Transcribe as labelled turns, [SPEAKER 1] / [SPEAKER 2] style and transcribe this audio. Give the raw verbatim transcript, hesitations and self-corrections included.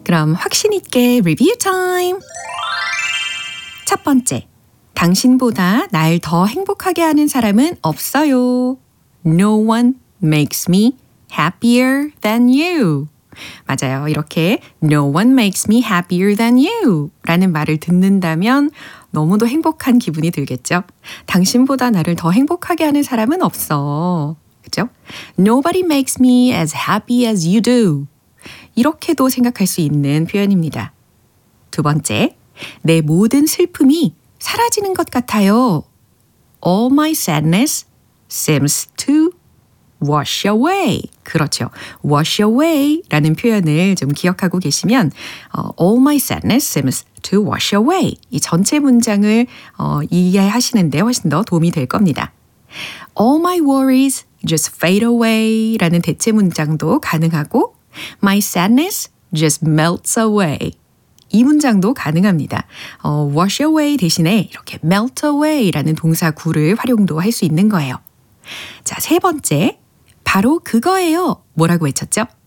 [SPEAKER 1] 그럼 확신 있게 리뷰 타임! 첫 번째, 당신보다 날 더 행복하게 하는 사람은 없어요. No one makes me happier than you. 맞아요. 이렇게 No one makes me happier than you 라는 말을 듣는다면 너무도 행복한 기분이 들겠죠? 당신보다 나를 더 행복하게 하는 사람은 없어. 그죠? Nobody makes me as happy as you do. 이렇게도 생각할 수 있는 표현입니다. 두 번째, 내 모든 슬픔이 사라지는 것 같아요. All my sadness seems to wash away. 그렇죠. wash away 라는 표현을 좀 기억하고 계시면 어, All my sadness seems to wash away. 이 전체 문장을 어, 이해하시는데 훨씬 더 도움이 될 겁니다. All my worries just fade away 라는 대체 문장도 가능하고 My sadness just melts away. 이 문장도 가능합니다. 어, wash away 대신에 이렇게 melt away 라는 동사 구를 활용도 할 수 있는 거예요. 자, 세 번째. 바로 그거예요. 뭐라고 외쳤죠?